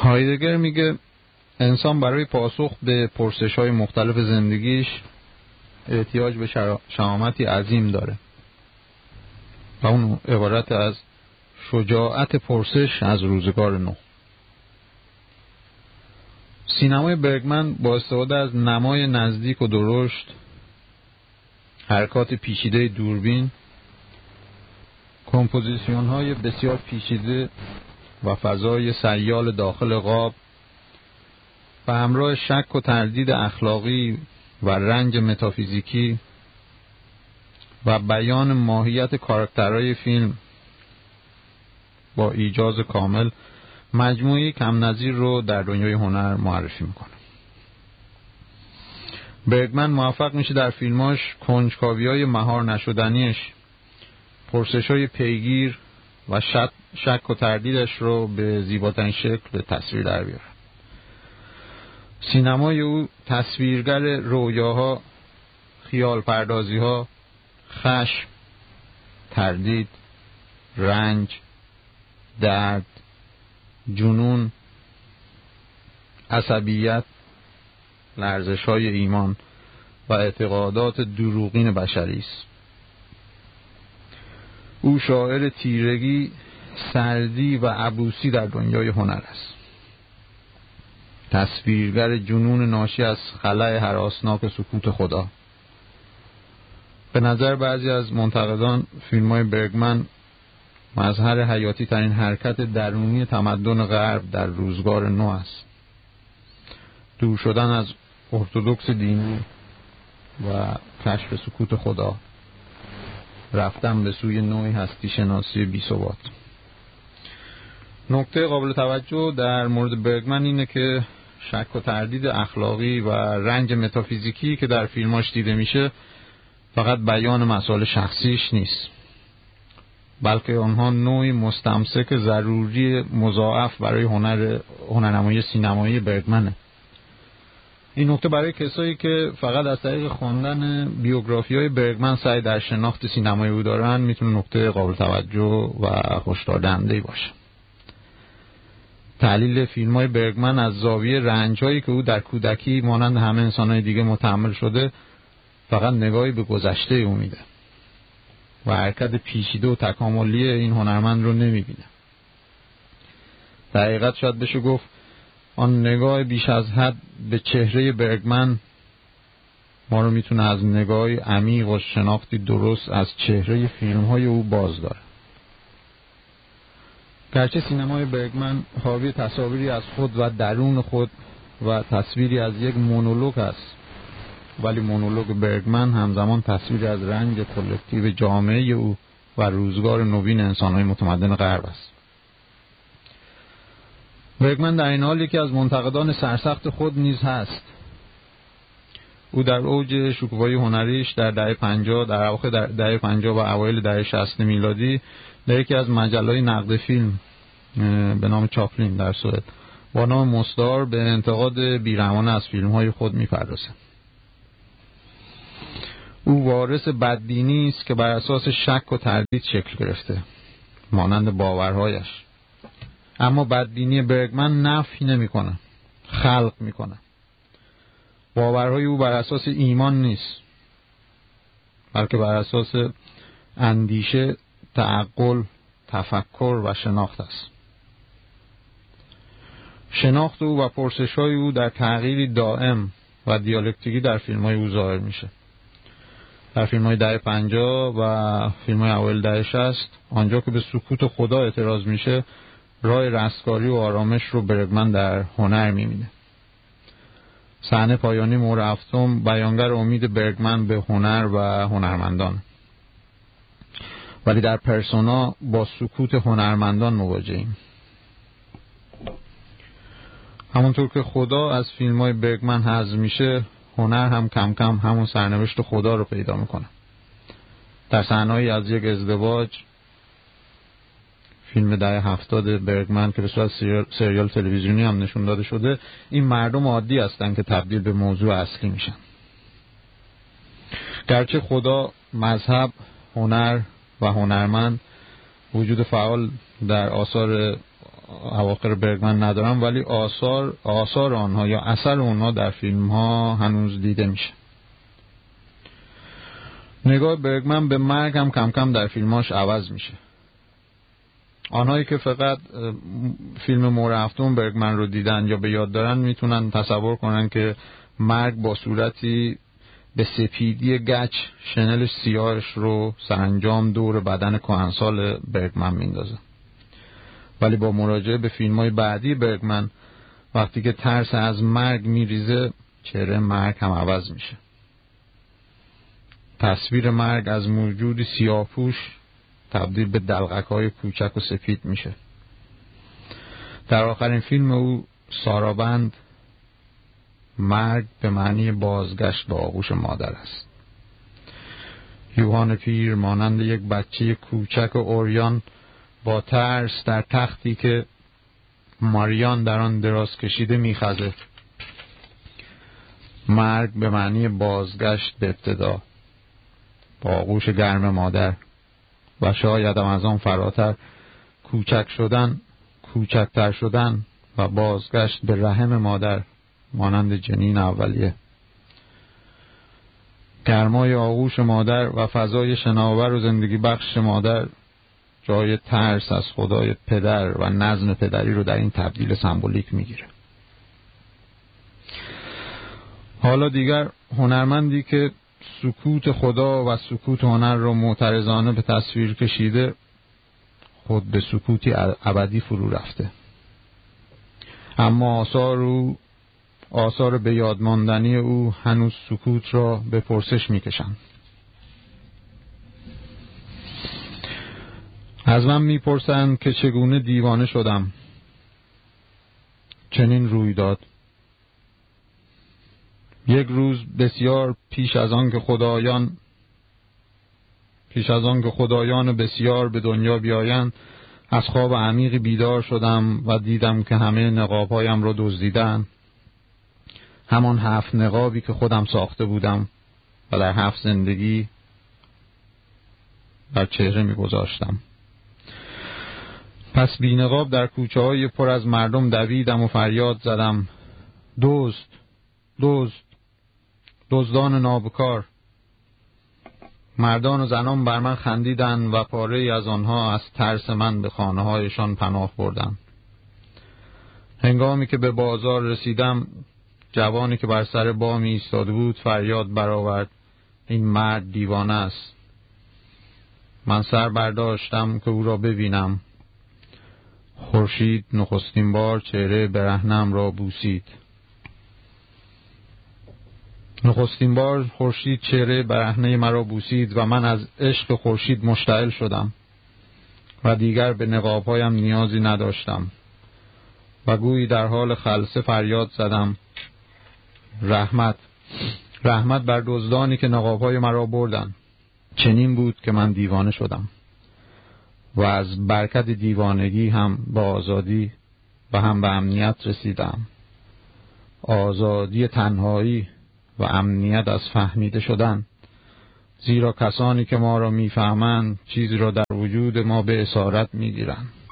هایدگر میگه انسان برای پاسخ به پرسش‌های مختلف زندگیش احتیاج به شهامتی عظیم داره و اون عبارت از شجاعت پرسش از روزگار نو. سینمای برگمن با استفاده از نمای نزدیک و درشت، حرکات پیچیده دوربین، کمپوزیشن‌های بسیار پیچیده و فضای سیال داخل قاب و همراه شک و تردید اخلاقی و رنج متافیزیکی و بیان ماهیت کاراکترهای فیلم با ایجاز کامل مجموعی کم نظیر رو در دنیای هنر معرفی میکنه. برگمن موفق میشه در فیلماش کنجکاوی‌های مهار نشدنیش، پرسش‌های پیگیر و شک و تردیدش رو به زیباترین شکل به تصویر در بیاره. سینمای او تصویرگر رویاها، خیال پردازی‌ها، خشم، تردید، رنج، درد، جنون، عصبیت، لرزش‌های ایمان و اعتقادات دروغین بشری است. او شاعر تیرگی، سردی و عبوسی در دنیای هنر است. تصویرگر جنون ناشی از خلأ هراسناک سکوت خدا. به نظر بعضی از منتقدان فیلم‌های برگمن مظهر حیاتی ترین حرکت درونی تمدن غرب در روزگار نو است. دور شدن از ارتدوکس دینی و کشف سکوت خدا، رفتن به سوی نوعی هستی شناسی بی‌ثبات. نکته قابل توجه در مورد برگمن اینه که شک و تردید اخلاقی و رنج متافیزیکی که در فیلماش دیده میشه فقط بیان مسائل شخصیش نیست، بلکه آنها نوعی مستمسک ضروری مضاعف برای هنرنمایی سینمایی برگمنه. این نکته برای کسایی که فقط از طریق خواندن بیوگرافی‌های برگمن سعی در شناخت سینمای او دارن میتونه نکته قابل توجه و هشدار دهنده‌ای باشه. تحلیل فیلم‌های برگمن از زاویه رنج‌هایی که او در کودکی مانند همه انسان‌های دیگه متحمل شده فقط نگاهی به گذشته او میده و حرکت پیچیده و تکاملی این هنرمند رو نمیبینه. در حقیقت شاید بشه گفت آن نگاه بیش از حد به چهره برگمن ما رو میتونه از نگاهی عمیق و شناختی درست از چهره فیلم‌های او باز داره. گرچه سینمای برگمن حاوی تصاویری از خود و درون خود و تصویری از یک مونولوگ است، ولی مونولوگ برگمن همزمان تصویری از رنج کلکتیو جامعه او و روزگار نوین انسان‌های متمدن غرب است. برگمن در این حال یکی از منتقدان سرسخت خود نیز هست. او در اوج شکوفایی هنریش در دهه 50 در اواخر دهه 50 و اوایل دهه 60 میلادی در یکی از مجله‌های نقد فیلم به نام چاپلین در سوئد با نام مستعار به انتقاد بیرحمانه از فیلم‌های خود می‌پردازد. او وارث بددینی است که بر اساس شک و تردید شکل گرفته، مانند باورهایش. اما بددینی برگمن نفی نمی‌کنه، خلق می‌کنه. باورهای او بر اساس ایمان نیست، بلکه بر اساس اندیشه، تعقل، تفکر و شناخت است. شناخت او و پرسش‌های او در تغییری دائم و دیالکتیکی در فیلم‌های او ظاهر میشه. در فیلم‌های دهه 50 و فیلم‌های اوایل دهه 60 آنجا که به سکوت خدا اعتراض میشه، راه رستگاری و آرامش رو برگمن در هنر می‌بینه. صحنه پایانی مهر هفتم بیانگر امید برگمن به هنر و هنرمندان، ولی در پرسونا با سکوت هنرمندان مواجهیم. همونطور که خدا از فیلم‌های برگمن حذف میشه، هنر هم کم کم همون سرنوشت خدا رو پیدا میکنه. در صحنه‌ای از یک ازدواج، فیلم دهه 70 برگمن که به صورت سریال تلویزیونی هم نشون داده شده، این مردم عادی هستن که تبدیل به موضوع اصلی میشن. گرچه خدا، مذهب، هنر و هنرمند وجود فعال در آثار اواخر برگمن ندارم، ولی آثار آنها یا اثر آنها در فیلم ها هنوز دیده میشه. نگاه برگمن به مرگ هم کم کم در فیلماش عوض میشه. آنهایی که فقط فیلم مور هفتم برگمن رو دیدن یا به یاد دارن میتونن تصور کنن که مرگ با صورتی به سپیدی گچ شنل سیاهش رو سرانجام دور بدن کهنسال برگمن میندازه. ولی با مراجعه به فیلم‌های بعدی برگمن، وقتی که ترس از مرگ میریزه، چهره مرگ هم عوض میشه. تصویر مرگ از موجودی سیاه‌پوش تبدیل به دلغک‌های کوچک و سفید میشه. در آخرین فیلم او سارابند، مرگ به معنی بازگشت به آغوش مادر است. یوهان پیر مانند یک بچه کوچک و عریان با ترس در تختی که ماریان در آن دراز کشیده میخزه. مرگ به معنی بازگشت به ابتدا، با آغوش گرم مادر و شاید هم از آن فراتر کوچکتر شدن و بازگشت به رحم مادر مانند جنین اولیه. گرمای آغوش مادر و فضای شناور و زندگی بخش مادر جای ترس از خدای پدر و نظم پدری رو در این تبدیل سمبولیک میگیره. حالا دیگر هنرمندی که سکوت خدا و سکوت هنر رو معترضانه به تصویر کشیده، خود به سکوتی ابدی فرو رفته. اما آثار به یاد ماندنی او هنوز سکوت را به پرسش میکشند. از من میپرسند که چگونه دیوانه شدم. چنین روی داد. یک روز بسیار پیش از آن که خدایان بسیار به دنیا بیایند، از خواب عمیقی بیدار شدم و دیدم که همه نقابهایم را دزدیدند. همان 7 نقابی که خودم ساخته بودم و در 7 زندگی بر چهره می‌گذاشتم. پس بی نقاب در کوچه های پر از مردم دویدم و فریاد زدم: دزد، دزد، دزدان نابکار. مردان و زنان بر من خندیدند و پاره از آنها از ترس من به خانه هایشان پناه بردند. هنگامی که به بازار رسیدم، جوانی که بر سر بامی ایستاده بود فریاد برآورد: این مرد دیوانه است. من سر برداشتم که او را ببینم. خورشید نخستین بار چهره برهنه‌ام را بوسید. نخستین بار خورشید چهره برهنه مرا بوسید و من از عشق خورشید مشتعل شدم و دیگر به نقابهایم نیازی نداشتم و گویی در حال خلسه فریاد زدم: رحمت، رحمت بر دزدانی که نقابهای مرا بردند. چنین بود که من دیوانه شدم و از برکت دیوانگی هم به آزادی و هم به امنیت رسیدم. آزادی تنهایی و امنیت از فهمیده شدن، زیرا کسانی که ما را میفهمند چیزی را در وجود ما به اسارت میگیرند.